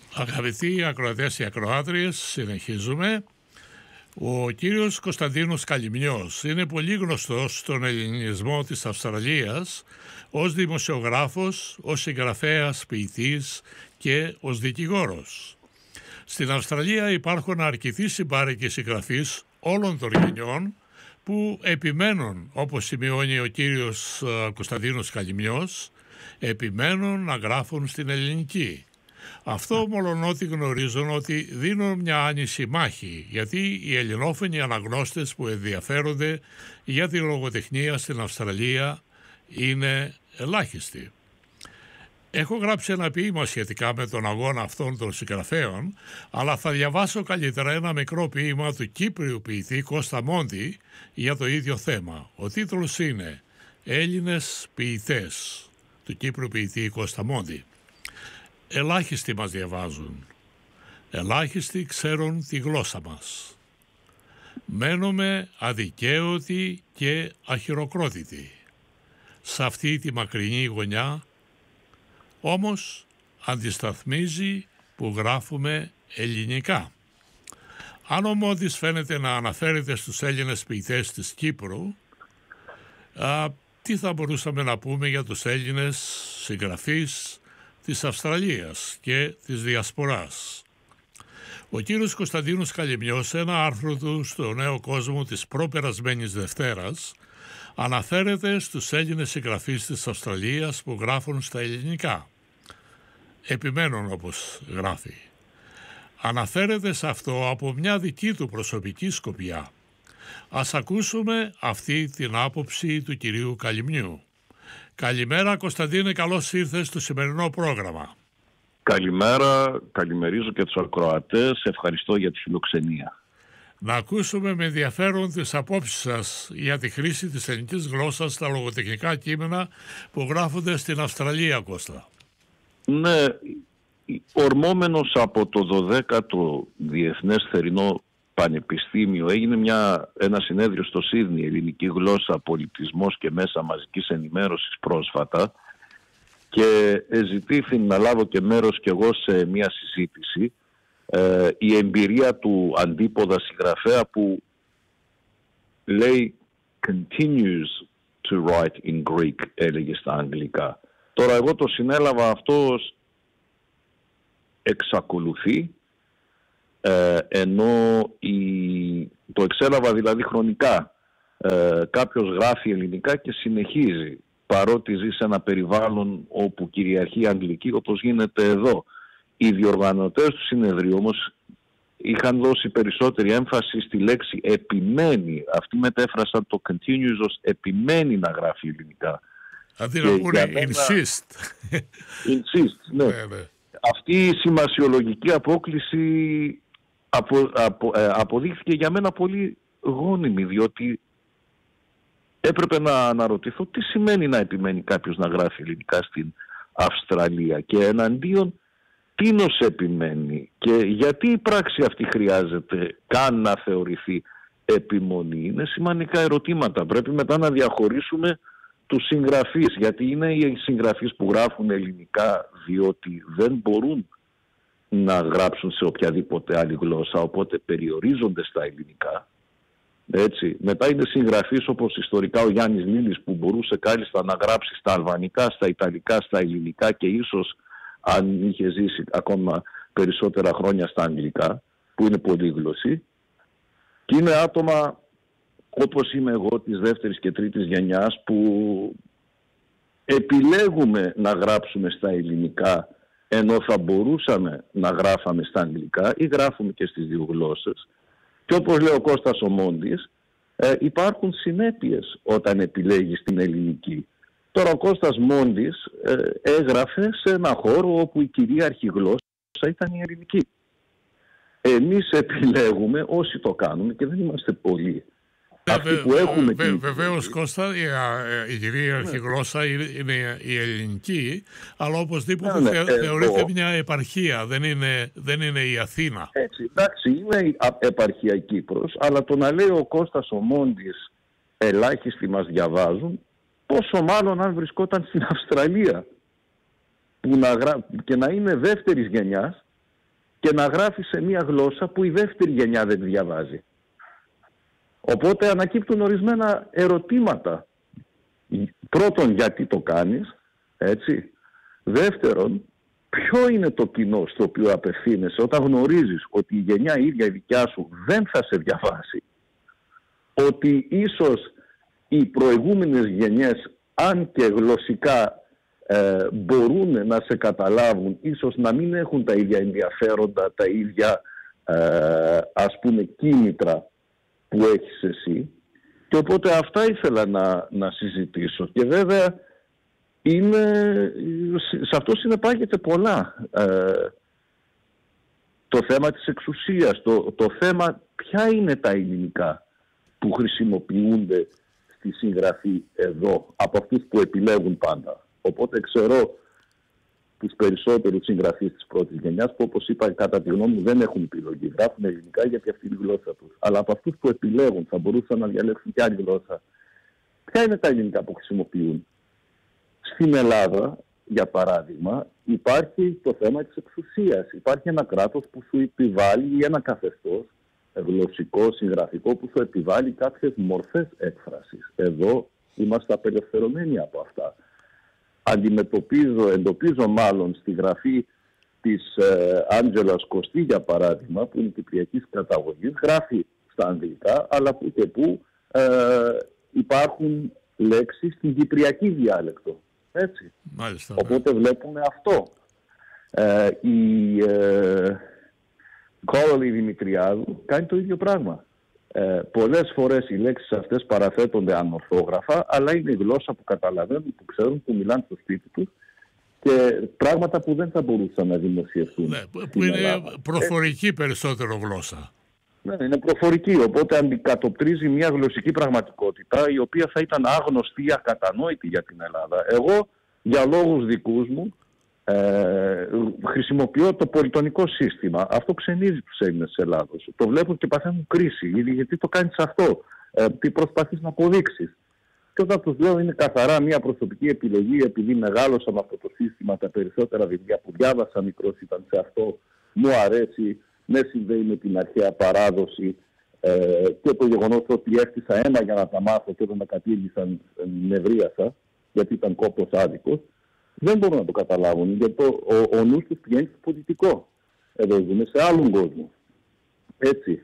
Αγαπητοί ακροατές και ακροάτριες, συνεχίζουμε. Ο κύριος Κωνσταντίνος Καλυμνιός είναι πολύ γνωστός στον ελληνισμό της Αυστραλίας ως δημοσιογράφος, ως συγγραφέας, ποιητής και ως δικηγόρος. Στην Αυστραλία υπάρχουν αρκετοί συμπάρικοι συγγραφείς όλων των γενιών που επιμένουν, όπως σημειώνει ο κύριος Κωνσταντίνος Καλυμνιός, επιμένουν να γράφουν στην ελληνική. Αυτό μολονότι γνωρίζουν ότι δίνουν μια άνηση μάχη, γιατί οι ελληνόφωνοι αναγνώστες που ενδιαφέρονται για τη λογοτεχνία στην Αυστραλία είναι ελάχιστοι. Έχω γράψει ένα ποίημα σχετικά με τον αγώνα αυτών των συγγραφέων, αλλά θα διαβάσω καλύτερα ένα μικρό ποίημα του Κύπριου ποιητή Κώστα Μόντι για το ίδιο θέμα. Ο τίτλος είναι «Έλληνες ποιητές» του Κύπριου ποιητή Κώστα Μόντι. Ελάχιστοι μας διαβάζουν, ελάχιστοι ξέρουν τη γλώσσα μας. Μένουμε αδικαίωτοι και αχειροκρότητοι σε αυτή τη μακρινή γωνιά, όμως αντισταθμίζει που γράφουμε ελληνικά. Αν ο Μόντις φαίνεται να αναφέρεται στους Έλληνες ποιητές της Κύπρου, τι θα μπορούσαμε να πούμε για τους Έλληνες συγγραφείς της Αυστραλίας και της Διασποράς. Ο κύριος Κωνσταντίνος Καλυμνιός, σε ένα άρθρο του στο Νέο Κόσμο της προπερασμένης Δευτέρας, αναφέρεται στους Έλληνες συγγραφείς της Αυστραλίας που γράφουν στα ελληνικά. Επιμένουν, όπως γράφει. Αναφέρεται σε αυτό από μια δική του προσωπική σκοπιά. Ας ακούσουμε αυτή την άποψη του κυρίου Καλυμνιού. Καλημέρα Κωνσταντίνε, καλώς ήρθες στο σημερινό πρόγραμμα. Καλημέρα, καλημερίζω και τους ακροατές, ευχαριστώ για τη φιλοξενία. Να ακούσουμε με ενδιαφέρον τις απόψεις σας για τη χρήση της ελληνικής γλώσσας στα λογοτεχνικά κείμενα που γράφονται στην Αυστραλία, Κώστα. Ναι, ορμόμενος από το 12ο Διεθνές Θερινό Πανεπιστήμιο έγινε ένα συνέδριο στο Σίδνεϊ, ελληνική γλώσσα, πολιτισμός και μέσα μαζικής ενημέρωσης πρόσφατα, και ζητήθη να λάβω και μέρος κι εγώ σε μια συζήτηση. Η εμπειρία του αντίποδα συγγραφέα που λέει continues to write in Greek, έλεγε στα αγγλικά. Τώρα εγώ το συνέλαβα αυτό ως εξακολουθεί, ενώ το εξέλαβα δηλαδή χρονικά. Κάποιος γράφει ελληνικά και συνεχίζει, παρότι ζει σε ένα περιβάλλον όπου κυριαρχεί η αγγλική, όπως γίνεται εδώ. Οι διοργανωτές του συνεδρίου όμως είχαν δώσει περισσότερη έμφαση στη λέξη επιμένει. Αυτοί μετέφρασαν το continuous ως επιμένει να γράφει ελληνικά. Αντί να πούνε insist. Insist, ναι. Αυτή η σημασιολογική απόκλιση αποδείχθηκε για μένα πολύ γόνιμη, διότι έπρεπε να αναρωτηθώ τι σημαίνει να επιμένει κάποιος να γράφει ελληνικά στην Αυστραλία και εναντίον τίνος επιμένει και γιατί η πράξη αυτή χρειάζεται καν να θεωρηθεί επιμονή. Είναι σημαντικά ερωτήματα. Πρέπει μετά να διαχωρίσουμε τους συγγραφείς, γιατί είναι οι συγγραφείς που γράφουν ελληνικά διότι δεν μπορούν να γράψουν σε οποιαδήποτε άλλη γλώσσα, οπότε περιορίζονται στα ελληνικά. Έτσι. Μετά είναι συγγραφείς όπως ιστορικά ο Γιάννης Λίλης, που μπορούσε κάλλιστα να γράψει στα αλβανικά, στα ιταλικά, στα ελληνικά και ίσως αν είχε ζήσει ακόμα περισσότερα χρόνια στα αγγλικά, που είναι πολύγλωσσοι. Και είναι άτομα όπως είμαι εγώ της δεύτερης και τρίτης γενιάς που επιλέγουμε να γράψουμε στα ελληνικά ενώ θα μπορούσαμε να γράφαμε στα αγγλικά ή γράφουμε και στις δύο γλώσσες. Και όπως λέει ο Κώστας ο Μόντις, υπάρχουν συνέπειες όταν επιλέγεις την ελληνική. Τώρα ο Κώστας Μόντις έγραφε σε ένα χώρο όπου η κυρίαρχη γλώσσα ήταν η ελληνική. Εμείς επιλέγουμε, όσοι το κάνουμε, και δεν είμαστε πολλοί, Βεβαίως, Κώστα, η κυρίαρχη γλώσσα είναι η ελληνική, αλλά οπωσδήποτε θεωρείται μια επαρχία, δεν είναι η Αθήνα. Έτσι, εντάξει, είναι επαρχία η Κύπρος, αλλά το να λέει ο Κώστας ο Μόντις ελάχιστοι μας διαβάζουν, πόσο μάλλον αν βρισκόταν στην Αυστραλία και να είναι δεύτερης γενιάς και να γράφει σε μια γλώσσα που η δεύτερη γενιά δεν διαβάζει. Οπότε ανακύπτουν ορισμένα ερωτήματα. Πρώτον, γιατί το κάνεις, έτσι. Δεύτερον, ποιο είναι το κοινό στο οποίο απευθύνεσαι όταν γνωρίζεις ότι η γενιά ίδια η δικιά σου δεν θα σε διαβάσει. Ότι ίσως οι προηγούμενες γενιές, αν και γλωσσικά μπορούν να σε καταλάβουν, ίσως να μην έχουν τα ίδια ενδιαφέροντα, τα ίδια ας πούμε κίνητρα που έχεις εσύ. Και οπότε αυτά ήθελα να συζητήσω. Και βέβαια σε αυτό συνεπάγεται πολλά. Το θέμα της εξουσίας, το θέμα ποια είναι τα ελληνικά που χρησιμοποιούνται στη συγγραφή εδώ από αυτούς που επιλέγουν πάντα. Οπότε ξέρω τους περισσότερους συγγραφείς της πρώτης γενιάς που, όπως είπα, κατά τη γνώμη μου δεν έχουν επιλογή. Γράφουν ελληνικά γιατί αυτή είναι η γλώσσα τους. Αλλά από αυτούς που επιλέγουν θα μπορούσαν να διαλέξουν και άλλη γλώσσα. Ποια είναι τα ελληνικά που χρησιμοποιούν? Στην Ελλάδα, για παράδειγμα, υπάρχει το θέμα της εξουσίας. Υπάρχει ένα κράτος που σου επιβάλλει, ή ένα καθεστώς γλωσσικό, συγγραφικό, που σου επιβάλλει κάποιες μορφές έκφρασης. Εδώ είμαστε απελευθερωμένοι από αυτά. Εντοπίζω μάλλον στη γραφή της Άντζελας Κωστή, για παράδειγμα, που είναι κυπριακής καταγωγής, γράφει στα αγγλικά, αλλά που και που υπάρχουν λέξεις στην κυπριακή διάλεκτο. Έτσι. Μάλιστα, οπότε βλέπουμε αυτό. Η Κόρολη Δημητριάδου κάνει το ίδιο πράγμα. Πολλές φορές οι λέξεις αυτές παραθέτονται ανορθόγραφα, αλλά είναι η γλώσσα που καταλαβαίνουν, που ξέρουν, που μιλάνε στο σπίτι τους, και πράγματα που δεν θα μπορούσαν να δημοσιευτούν. Ναι, που είναι προφορική περισσότερο γλώσσα. Ναι, είναι προφορική, οπότε αντικατοπτρίζει μια γλωσσική πραγματικότητα η οποία θα ήταν άγνωστη, ακατανόητη για την Ελλάδα. Εγώ, για λόγους δικούς μου, χρησιμοποιώ το πολυτονικό σύστημα. Αυτό ξενίζει τους Έλληνες της Ελλάδος. Το βλέπουν και παθαίνουν κρίση. Γιατί το κάνεις αυτό? Τι προσπαθείς να αποδείξεις? Και όταν τους λέω είναι καθαρά μια προσωπική επιλογή, επειδή μεγάλωσα με αυτό το σύστημα, τα περισσότερα βιβλία που διάβασα μικρός ήταν σε αυτό, μου αρέσει, με συνδέει με την αρχαία παράδοση, και το γεγονός ότι έφτιασα ένα για να τα μάθω και όταν με κατήργησαν νευρίασα, γιατί ήταν κόπτος άδικος. Δεν μπορούν να το καταλάβουν, γιατί ο νους τους πηγαίνει στο πολιτικό. Εδώ ζούμε σε άλλον κόσμο. Έτσι.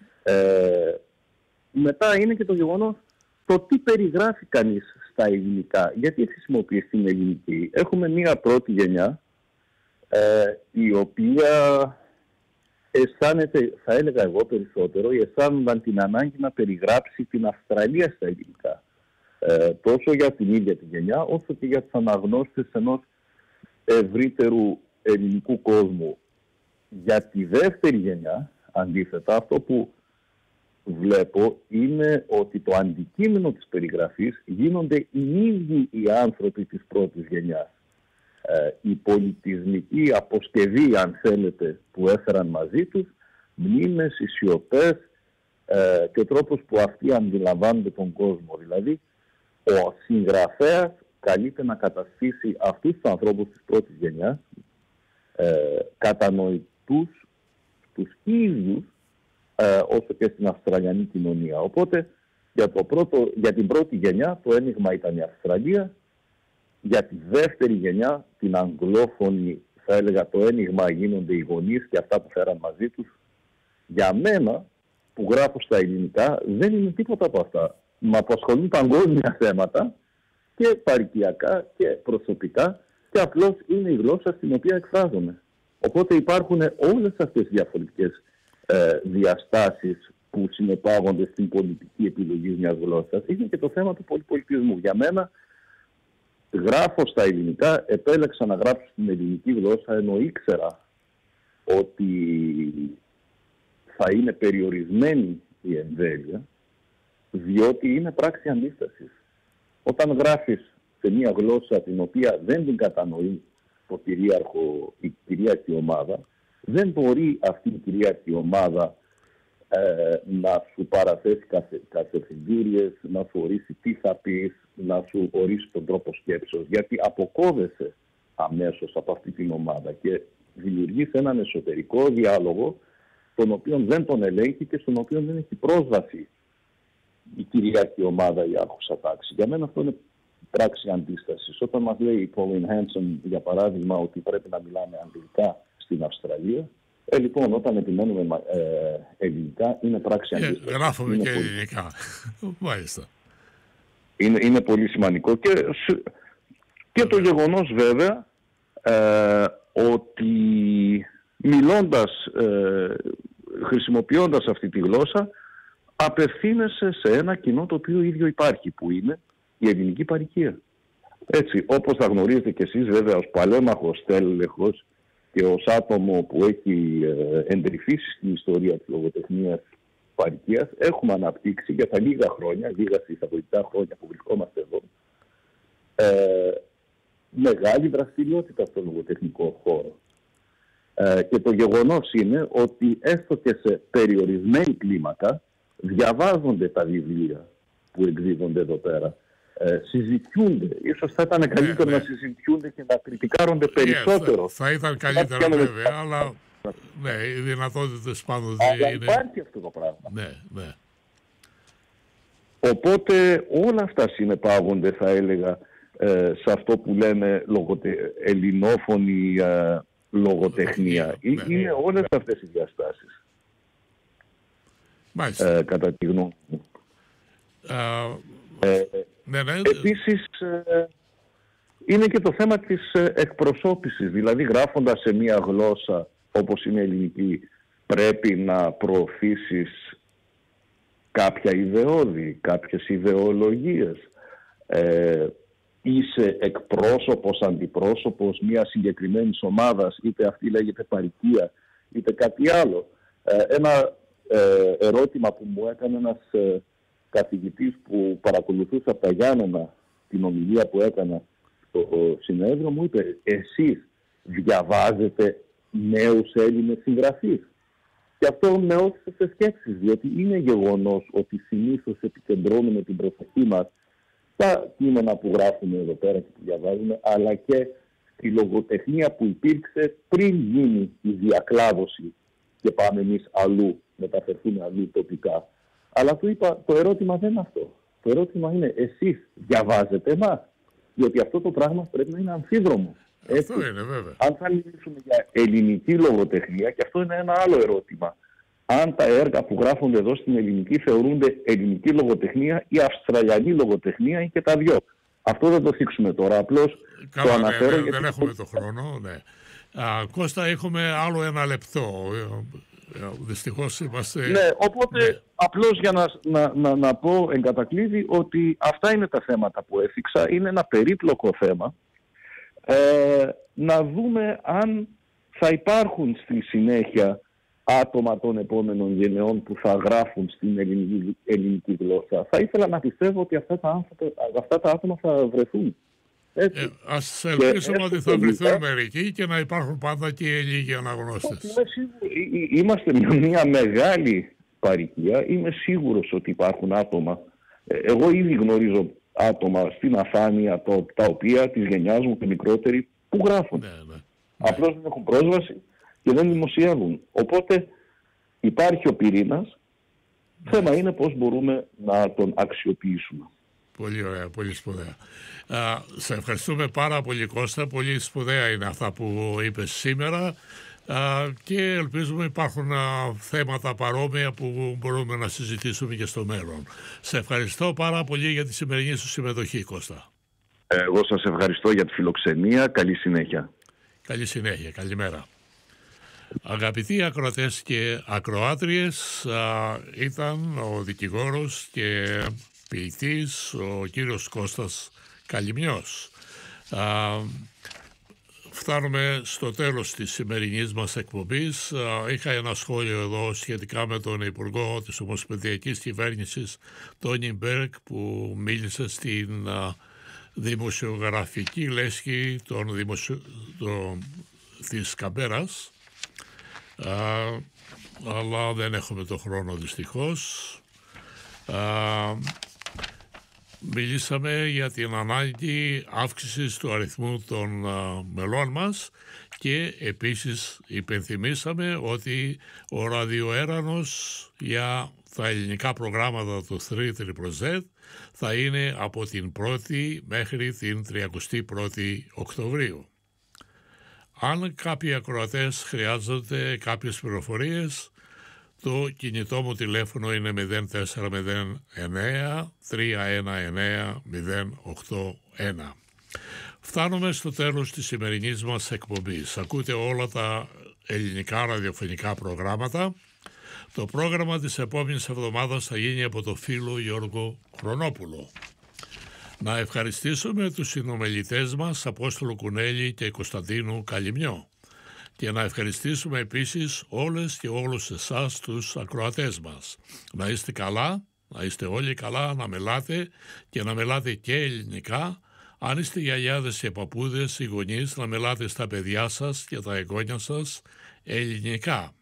Μετά είναι και το γεγονός το τι περιγράφει κανείς στα ελληνικά. Γιατί χρησιμοποιεί την ελληνική? Έχουμε μία πρώτη γενιά η οποία αισθάνεται, θα έλεγα εγώ περισσότερο, αισθάνονταν την ανάγκη να περιγράψει την Αυστραλία στα ελληνικά. Τόσο για την ίδια τη γενιά, όσο και για τους αναγνώστες ενός ευρύτερου ελληνικού κόσμου. Για τη δεύτερη γενιά, αντίθετα, αυτό που βλέπω είναι ότι το αντικείμενο της περιγραφής γίνονται οι ίδιοι οι άνθρωποι της πρώτης γενιάς. Η πολιτισμική αποσκευή, αν θέλετε, που έφεραν μαζί τους, μνήμες, οι σιωπές και ο τρόπος που αυτοί αντιλαμβάνονται τον κόσμο. Δηλαδή, ο συγγραφέας καλείται να καταστήσει αυτούς τους ανθρώπους της πρώτης γενιάς κατανοητούς τους ίδιους όσο και στην Αυστραλιανή κοινωνία. Οπότε για την πρώτη γενιά το ένιγμα ήταν η Αυστραλία. Για τη δεύτερη γενιά, την αγγλόφωνη, θα έλεγα το ένιγμα γίνονται οι γονείς και αυτά που φέραν μαζί τους. Για μένα που γράφω στα ελληνικά δεν είναι τίποτα από αυτά. Με απασχολούν παγκόσμια θέματα και παροικιακά και προσωπικά και απλώς είναι η γλώσσα στην οποία εκφράζομαι. Οπότε υπάρχουν όλες αυτές οι διαφορετικές διαστάσεις που συνεπάγονται στην πολιτική επιλογή μιας γλώσσας. Είναι και το θέμα του πολυπολιτισμού. Για μένα, γράφω στα ελληνικά, επέλεξα να γράψω στην ελληνική γλώσσα, ενώ ήξερα ότι θα είναι περιορισμένη η εμβέλεια, διότι είναι πράξη αντίστασης. Όταν γράφεις σε μια γλώσσα την οποία δεν την κατανοεί η κυρίαρχη ομάδα, δεν μπορεί αυτή η κυρίαρχη ομάδα να σου παραθέσει κατευθυντήριες, να σου ορίσει τι θα πεις, να σου ορίσει τον τρόπο σκέψεως, γιατί αποκόβεσαι αμέσως από αυτή την ομάδα. Και δημιουργείς έναν εσωτερικό διάλογο, τον οποίο δεν τον ελέγχει και στον οποίο δεν έχει πρόσβαση η κυρίαρχη ομάδα, η άρχουσα τάξη. Για μένα αυτό είναι πράξη αντίστασης. Όταν μας λέει η Pauline Hanson, για παράδειγμα, ότι πρέπει να μιλάμε αγγλικά στην Αυστραλία, λοιπόν, όταν επιμένουμε ελληνικά, είναι πράξη αντίστασης. Γράφουμε και ελληνικά. Μάλιστα. Είναι πολύ σημαντικό. Και το γεγονός βέβαια ότι μιλώντας, χρησιμοποιώντας αυτή τη γλώσσα, απευθύνεσαι σε ένα κοινό το οποίο ίδιο υπάρχει, που είναι η ελληνική παροικία. Έτσι, όπως θα γνωρίζετε κι εσείς βέβαια ως παλέμαχος τέλεχος και ως άτομο που έχει εντρυφήσει στην ιστορία της λογοτεχνίας παροικίας, έχουμε αναπτύξει για τα λίγα χρόνια, λίγα εισαγωγικά χρόνια που βρισκόμαστε εδώ, μεγάλη δραστηριότητα στο λογοτεχνικό χώρο. Και το γεγονός είναι ότι έστω και σε περιορισμένη κλίμακα διαβάζονται τα βιβλία που εκδίδονται εδώ πέρα. Συζητιούνται. Ίσως θα ήταν καλύτερο να συζητιούνται και να κριτικάρονται περισσότερο. Θα ήταν καλύτερα βέβαια, αλλά ναι, οι δυνατότητες πάνω αλλά είναι... υπάρχει αυτό το πράγμα. Ναι. Οπότε όλα αυτά συνεπάγονται, θα έλεγα, σε αυτό που λέμε ελληνόφωνη λογοτεχνία. Είναι όλες αυτές οι διαστάσεις. Κατά τη γνώμη μου. Επίσης, είναι και το θέμα της εκπροσώπησης. Δηλαδή, γράφοντας σε μία γλώσσα όπως είναι ελληνική, πρέπει να προωθήσεις κάποια ιδεώδη, κάποιες ιδεολογίες. Είσαι εκπρόσωπος, αντιπρόσωπος μιας συγκεκριμένης ομάδας, είτε αυτή λέγεται παροικία, είτε κάτι άλλο. Ένα ερώτημα που μου έκανε ένας καθηγητής που παρακολουθούσε από τα Γιάννενα την ομιλία που έκανα στο συνέδριο, μου είπε, εσείς διαβάζετε νέους Έλληνες συγγραφείς? Και αυτό με όθησε σε σκέψεις, διότι είναι γεγονός ότι συνήθως επικεντρώνουμε την προσοχή μας στα κείμενα που γράφουμε εδώ πέρα και που διαβάζουμε, αλλά και στη λογοτεχνία που υπήρξε πριν γίνει η διακλάδωση και πάμε εμείς αλλού, μεταφερθούμε αλλού τοπικά. Αλλά του είπα, το ερώτημα δεν είναι αυτό. Το ερώτημα είναι, εσείς διαβάζετε εμάς? Διότι αυτό το πράγμα πρέπει να είναι αμφίδρομο. Αυτό είναι βέβαια. Αν θα μιλήσουμε για ελληνική λογοτεχνία, και αυτό είναι ένα άλλο ερώτημα. Αν τα έργα που γράφονται εδώ στην ελληνική θεωρούνται ελληνική λογοτεχνία ή αυστραλιανή λογοτεχνία ή και τα δυο. Αυτό δεν το θίξουμε τώρα. Απλώς το αναφέρω. Δεν έχουμε το χρόνο. Ναι. Κώστα, έχουμε άλλο ένα λεπτό. Δυστυχώς είμαστε... Ναι, οπότε απλώς για να πω εν κατακλείδη ότι αυτά είναι τα θέματα που έθιξα. Είναι ένα περίπλοκο θέμα. Να δούμε αν θα υπάρχουν στη συνέχεια άτομα των επόμενων γενεών που θα γράφουν στην ελληνική γλώσσα. Θα ήθελα να πιστεύω ότι αυτά τα άτομα θα βρεθούν. Ας ελπίσουμε ότι θα βρεθούν μερικοί και να υπάρχουν πάντα και λίγοι αναγνώστες. Είμαστε μια μεγάλη παροικία. Είμαι σίγουρος ότι υπάρχουν άτομα. Εγώ ήδη γνωρίζω άτομα στην αφάνεια τα οποία της γενιάς μου και μικρότεροι που γράφουν. Ναι. Απλώς δεν έχουν πρόσβαση και δεν δημοσιεύουν. Οπότε υπάρχει ο πυρήνας. Θέμα είναι πώς μπορούμε να τον αξιοποιήσουμε. Πολύ ωραία, πολύ σπουδαία. Σε ευχαριστούμε πάρα πολύ, Κώστα. Πολύ σπουδαία είναι αυτά που είπες σήμερα και ελπίζουμε υπάρχουν θέματα παρόμοια που μπορούμε να συζητήσουμε και στο μέλλον. Σε ευχαριστώ πάρα πολύ για τη σημερινή σου συμμετοχή, Κώστα. Εγώ σας ευχαριστώ για τη φιλοξενία. Καλή συνέχεια. Καλή συνέχεια. Καλημέρα. Αγαπητοί ακροατές και ακροάτριες, ήταν ο δικηγόρος και ποιητής ο κύριος Κώστας Καλυμνιός. Φτάνουμε στο τέλος της σημερινής μας εκπομπής. Είχα ένα σχόλιο εδώ σχετικά με τον Υπουργό της Ομοσπονδιακής Κυβέρνησης Τόνι Μπέρκ, που μίλησε στην δημοσιογραφική λέσχη της Καμπέρας, αλλά δεν έχουμε το χρόνο δυστυχώς. Μιλήσαμε για την ανάγκη αύξησης του αριθμού των μελών μας Και επίσης υπενθυμίσαμε ότι ο ραδιοέρανος για τα ελληνικά προγράμματα του 3ZZZ θα είναι από την 1η μέχρι την 31η Οκτωβρίου. Αν κάποιοι ακροατές χρειάζονται κάποιες πληροφορίες, το κινητό μου τηλέφωνο είναι 0409 319 081. Φτάνουμε στο τέλος της σημερινής μας εκπομπής. Ακούτε όλα τα ελληνικά ραδιοφωνικά προγράμματα. Το πρόγραμμα της επόμενης εβδομάδας θα γίνει από το φίλο Γιώργο Χρονόπουλο. Να ευχαριστήσουμε τους συνομιλητές μας Απόστολο Κουνέλη και Κωνσταντίνου Καλυμνιό και να ευχαριστήσουμε επίσης όλες και όλους εσάς τους ακροατές μας. Να είστε καλά, να είστε όλοι καλά, να μελάτε και να μελάτε και ελληνικά. Αν είστε γιαγιάδες και παππούδες ή γονείς, να μελάτε στα παιδιά σας και τα εγγόνια σας ελληνικά.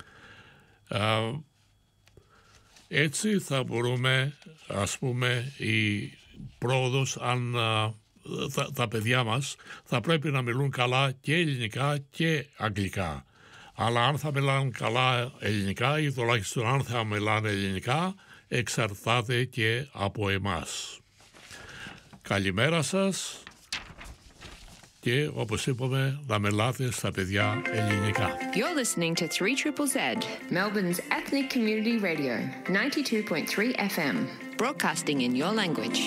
Έτσι θα μπορούμε, ας πούμε, η πρόοδος, αν τα παιδιά μας θα πρέπει να μιλούν καλά και ελληνικά και αγγλικά. Αλλά αν θα μιλάνε καλά ελληνικά ή τουλάχιστον αν θα μιλάνε ελληνικά, εξαρτάται και από εμάς. Καλημέρα σας και όπως είπαμε να μιλάτε στα παιδιά ελληνικά. You're listening to 3ZZZ, Melbourne's ethnic community radio, 92.3 FM, broadcasting in your language.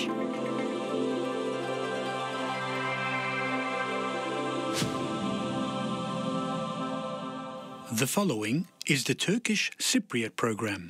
The following is the Turkish Cypriot program.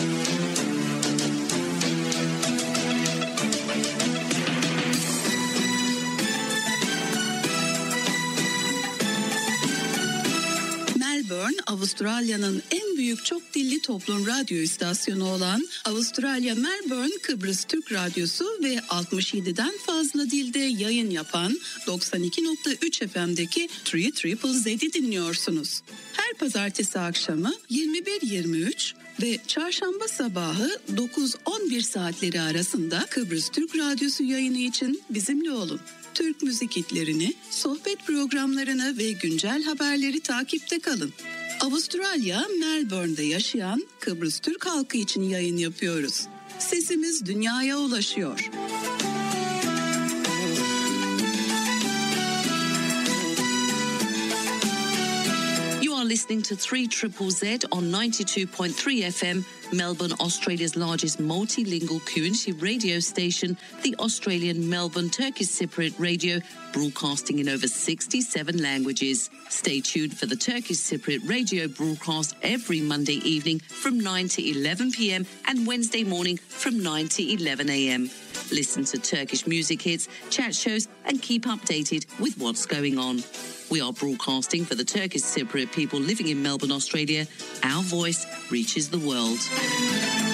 Melbourne, Avustralya'nın en büyük çok dilli toplum radyo istasyonu olan Avustralya Melbourne Kıbrıs Türk Radyosu ve 67'den fazla dilde yayın yapan 92.3 FM'deki 3ZZZ'i dinliyorsunuz. Her pazartesi akşamı 21:23 ve çarşamba sabahı 9-11 saatleri arasında Kıbrıs Türk Radyosu yayını için bizimle olun. Türk müzik hitlerini, sohbet programlarını ve güncel haberleri takipte kalın. Avustralya, Melbourne'de yaşayan Kıbrıs Türk halkı için yayın yapıyoruz. Sesimiz dünyaya ulaşıyor. You are listening to 3ZZZ on 92.3 FM, Melbourne, Australia's largest multilingual community radio station, the Australian Melbourne Turkish Cypriot Radio, broadcasting in over 67 languages. Stay tuned for the Turkish Cypriot Radio broadcast every Monday evening from 9 to 11 p.m. and Wednesday morning from 9 to 11 a.m. Listen to Turkish music hits, chat shows, and keep updated with what's going on. We are broadcasting for the Turkish Cypriot people living in Melbourne, Australia. Our voice reaches the world.